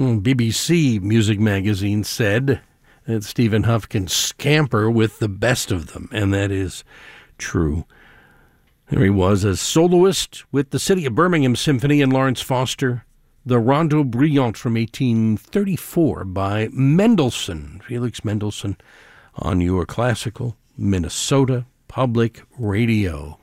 BBC Music Magazine said that Stephen Hough can scamper with the best of them, and that is true. There he was as soloist with the City of Birmingham Symphony and Lawrence Foster, the Rondo Brilliant from 1834 by Mendelssohn, Felix Mendelssohn, on your classical Minnesota Public Radio.